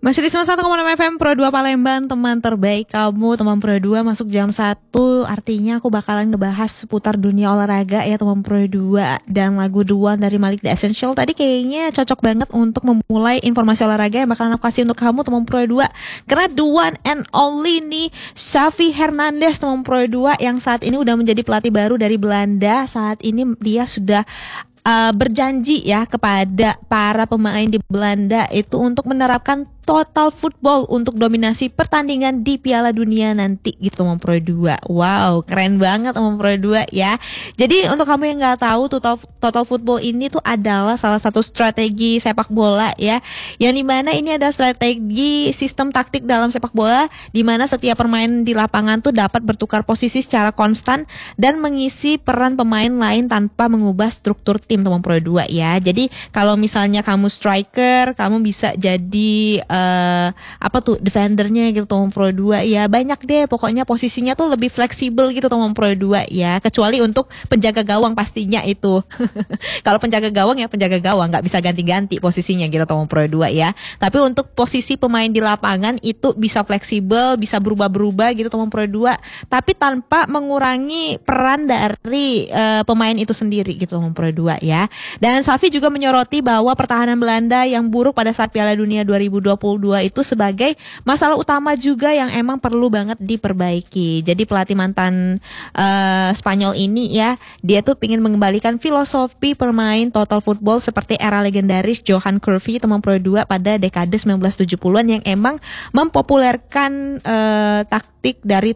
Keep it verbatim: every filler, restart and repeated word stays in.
Masih di sembilan puluh satu koma enam F M Pro dua Palembang, teman terbaik kamu, teman Pro dua masuk jam satu. Artinya aku bakalan ngebahas seputar dunia olahraga ya teman Pro dua. Dan lagu The One dari Malik The Essential tadi kayaknya cocok banget untuk memulai informasi olahraga yang bakalan aku kasih untuk kamu teman Pro dua. Karena The One and Only nih Xavi Hernandez teman Pro dua yang saat ini udah menjadi pelatih baru dari Belanda. Saat ini dia sudah Uh, berjanji ya kepada para pemain di Belanda itu untuk menerapkan total football untuk dominasi pertandingan di Piala Dunia nanti gitu teman Pro dua. Wow, keren banget teman Pro dua ya. Jadi untuk kamu yang nggak tahu, total total football ini tuh adalah salah satu strategi sepak bola ya. Yang dimana ini ada strategi sistem taktik dalam sepak bola di mana setiap pemain di lapangan tuh dapat bertukar posisi secara konstan dan mengisi peran pemain lain tanpa mengubah struktur tim teman Pro dua ya. Jadi kalau misalnya kamu striker, kamu bisa jadi Uh, apa tuh defendernya gitu teman Pro dua ya, banyak deh pokoknya posisinya tuh lebih fleksibel gitu teman Pro dua ya, kecuali untuk penjaga gawang pastinya itu. Kalau penjaga gawang ya penjaga gawang nggak bisa ganti-ganti posisinya gitu teman Pro dua ya, tapi untuk posisi pemain di lapangan itu bisa fleksibel, bisa berubah-berubah gitu teman Pro dua, tapi tanpa mengurangi peran dari uh, pemain itu sendiri gitu teman Pro dua ya. Dan Xavi juga menyoroti bahwa pertahanan Belanda yang buruk pada saat Piala Dunia dua ribu dua puluh dua itu sebagai masalah utama juga yang emang perlu banget diperbaiki. Jadi pelatih mantan uh, Spanyol ini ya, dia tuh ingin mengembalikan filosofi permain total football seperti era legendaris Johan Cruyff teman Pro dua pada dekade sembilan belas tujuh puluhan yang emang mempopulerkan uh, taktik dari